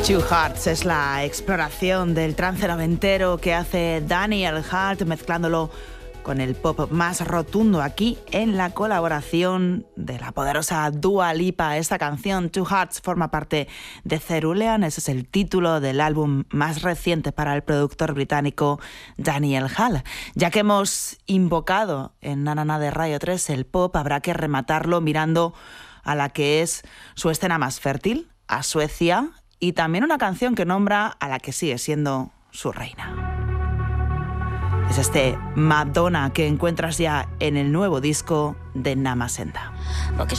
Two Hearts es la exploración del trance noventero que hace Daniel Hart, mezclándolo con el pop más rotundo aquí en la colaboración de la poderosa Dua Lipa. Esta canción, Two Hearts, forma parte de Cerulean. Ese es el título del álbum más reciente para el productor británico Daniel Hall. Ya que hemos invocado en Na Na Na de Radio 3 el pop, habrá que rematarlo mirando a la que es su escena más fértil, a Suecia, y también una canción que nombra a la que sigue siendo su reina. Es este Madonna que encuentras ya en el nuevo disco de Namasenda.